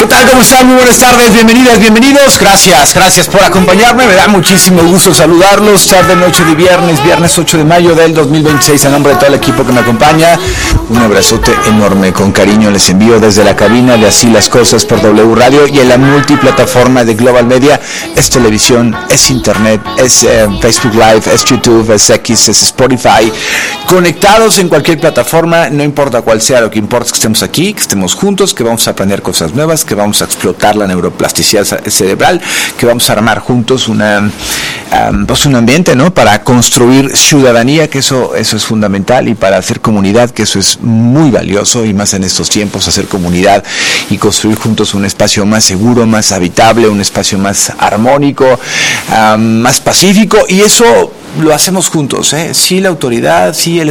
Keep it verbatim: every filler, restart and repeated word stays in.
¿Qué tal? ¿Cómo están? Muy buenas tardes, bienvenidas, bienvenidos. Gracias, gracias por acompañarme. Me da muchísimo gusto saludarlos. Tarde, noche de viernes, viernes ocho de mayo del dos mil veintiséis. A nombre de todo el equipo que me acompaña, un abrazote enorme, con cariño les envío desde la cabina de Así las Cosas por W Radio y en la multiplataforma de Global Media. Es televisión, es internet, es eh, Facebook Live, es YouTube, es X, es Spotify. Conectados en cualquier plataforma, no importa cuál sea, lo que importa es que estemos aquí, que estemos juntos, que vamos a aprender cosas nuevas, que vamos a explotar la neuroplasticidad cerebral, que vamos a armar juntos una um, pues un ambiente, ¿no?, para construir ciudadanía, que eso eso es fundamental, y para hacer comunidad, que eso es muy valioso, y más en estos tiempos, hacer comunidad y construir juntos un espacio más seguro, más habitable, un espacio más armónico, um, más pacífico, y eso lo hacemos juntos, ¿eh? Sí la autoridad, sí el